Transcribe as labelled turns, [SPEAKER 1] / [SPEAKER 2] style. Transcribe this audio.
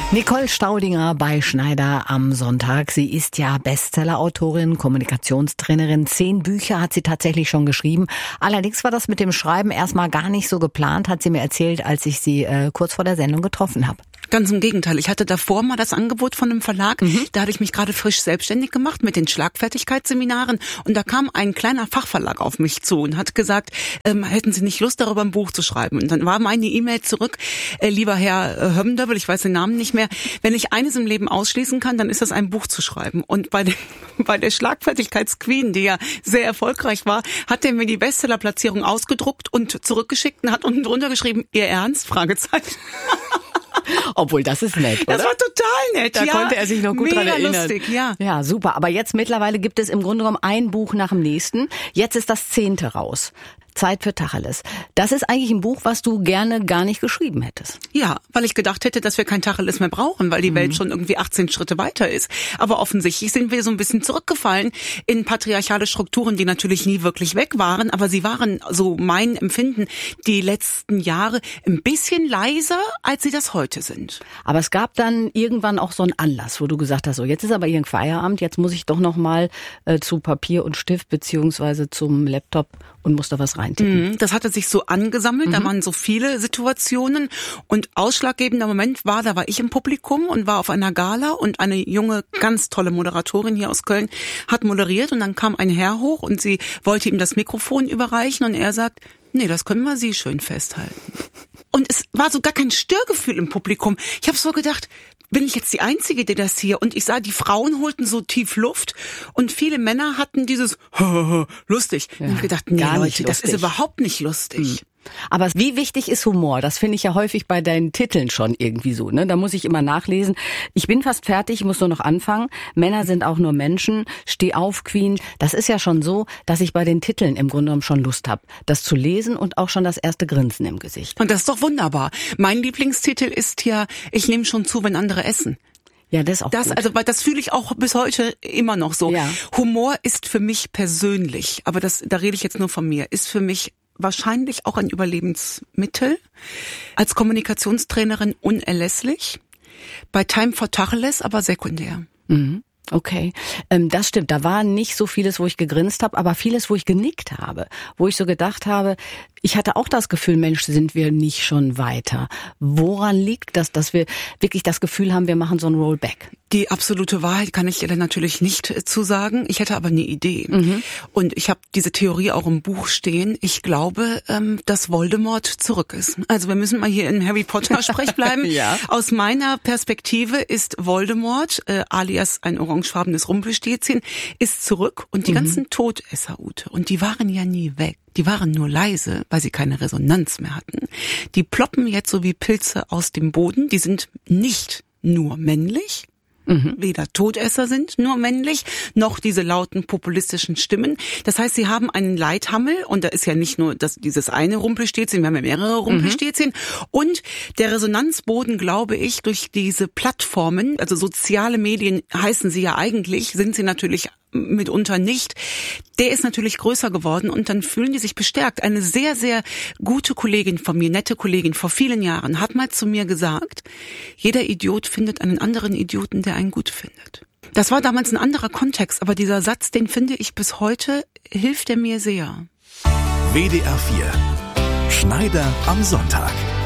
[SPEAKER 1] Nicole Staudinger bei Schneider am Sonntag. Sie ist ja Bestseller-Autorin, Kommunikationstrainerin. 10 Bücher hat sie tatsächlich schon geschrieben. Allerdings war das mit dem Schreiben erstmal gar nicht so geplant, hat sie mir erzählt, als ich sie kurz vor der Sendung getroffen habe.
[SPEAKER 2] Ganz im Gegenteil. Ich hatte davor mal das Angebot von einem Verlag. Da hatte ich mich gerade frisch selbstständig gemacht mit den Schlagfertigkeitsseminaren. Und da kam ein kleiner Fachverlag auf mich zu und hat gesagt, hätten Sie nicht Lust, darüber ein Buch zu schreiben? Und dann war meine E-Mail zurück, lieber Herr Hömmendöbel, ich weiß den Namen nicht mehr, wenn ich eines im Leben ausschließen kann, dann ist das, ein Buch zu schreiben. Und bei der Schlagfertigkeitsqueen, die ja sehr erfolgreich war, hat er mir die Bestsellerplatzierung ausgedruckt und zurückgeschickt und hat unten drunter geschrieben, Ihr Ernst? Fragezeichen.
[SPEAKER 1] Obwohl, das ist nett, oder?
[SPEAKER 2] Das war total nett,
[SPEAKER 1] Da konnte er sich noch gut dran erinnern.
[SPEAKER 2] Lustig, ja.
[SPEAKER 1] Ja, super. Aber jetzt mittlerweile gibt es im Grunde genommen ein Buch nach dem nächsten. Jetzt ist das 10. raus. Zeit für Tacheles. Das ist eigentlich ein Buch, was du gerne gar nicht geschrieben hättest.
[SPEAKER 2] Ja, weil ich gedacht hätte, dass wir kein Tacheles mehr brauchen, weil die Welt schon irgendwie 18 Schritte weiter ist. Aber offensichtlich sind wir so ein bisschen zurückgefallen in patriarchale Strukturen, die natürlich nie wirklich weg waren, aber sie waren, so mein Empfinden, die letzten Jahre ein bisschen leiser, als sie das heute sind.
[SPEAKER 1] Aber es gab dann irgendwann auch so einen Anlass, wo du gesagt hast, so jetzt ist aber irgendein Feierabend, jetzt muss ich doch noch mal zu Papier und Stift beziehungsweise zum Laptop und muss da was reintippen.
[SPEAKER 2] Das hatte sich so angesammelt, da waren so viele Situationen und ausschlaggebender Moment war, da war ich im Publikum und war auf einer Gala und eine junge, ganz tolle Moderatorin hier aus Köln hat moderiert und dann kam ein Herr hoch und sie wollte ihm das Mikrofon überreichen und er sagt, nee, das können wir Sie schön festhalten. Und es war so gar kein Störgefühl im Publikum. Ich habe so gedacht, bin ich jetzt die Einzige, die das hier? Und ich sah, die Frauen holten so tief Luft und viele Männer hatten dieses lustig. Ja, und ich habe gedacht, nee Leute, das ist überhaupt nicht lustig.
[SPEAKER 1] Aber wie wichtig ist Humor? Das finde ich ja häufig bei deinen Titeln schon irgendwie so, ne? Da muss ich immer nachlesen. Ich bin fast fertig, ich muss nur noch anfangen. Männer sind auch nur Menschen. Steh auf, Queen. Das ist ja schon so, dass ich bei den Titeln im Grunde genommen schon Lust habe, das zu lesen und auch schon das erste Grinsen im Gesicht.
[SPEAKER 2] Und das ist doch wunderbar. Mein Lieblingstitel ist ja, ich nehme schon zu, wenn andere essen.
[SPEAKER 1] Ja, das ist auch gut.
[SPEAKER 2] Also, weil das fühle ich auch bis heute immer noch so. Ja. Humor ist für mich persönlich, aber da rede ich jetzt nur von mir, ist für mich wahrscheinlich auch ein Überlebensmittel. Als Kommunikationstrainerin unerlässlich. Bei Time for Tacheles aber sekundär.
[SPEAKER 1] Okay, das stimmt. Da war nicht so vieles, wo ich gegrinst habe, aber vieles, wo ich genickt habe. Wo ich so gedacht habe, ich hatte auch das Gefühl, Mensch, sind wir nicht schon weiter? Woran liegt das, dass wir wirklich das Gefühl haben, wir machen so ein Rollback?
[SPEAKER 2] Die absolute Wahrheit kann ich dir natürlich nicht zu sagen. Ich hätte aber eine Idee. Und ich habe diese Theorie auch im Buch stehen. Ich glaube, dass Voldemort zurück ist. Also wir müssen mal hier in Harry Potter Sprech bleiben.
[SPEAKER 1] Ja.
[SPEAKER 2] Aus meiner Perspektive ist Voldemort, alias ein orangefarbenes Rumpelstilzchen, ist zurück. Und die ganzen Todesser, Ute, und die waren ja nie weg. Die waren nur leise, weil sie keine Resonanz mehr hatten. Die ploppen jetzt so wie Pilze aus dem Boden. Die sind nicht nur männlich, weder Todesser sind nur männlich, noch diese lauten populistischen Stimmen. Das heißt, sie haben einen Leithammel und da ist ja nicht nur dieses eine Rumpelstilzchen, wir haben ja mehrere Rumpelstilzchen. Und der Resonanzboden, glaube ich, durch diese Plattformen, also soziale Medien heißen sie ja eigentlich, sind sie natürlich mitunter nicht, der ist natürlich größer geworden und dann fühlen die sich bestärkt. Eine sehr, sehr gute Kollegin von mir, nette Kollegin vor vielen Jahren, hat mal zu mir gesagt, jeder Idiot findet einen anderen Idioten, der einen gut findet. Das war damals ein anderer Kontext, aber dieser Satz, den finde ich bis heute, hilft er mir sehr.
[SPEAKER 3] WDR 4. Schneider am Sonntag.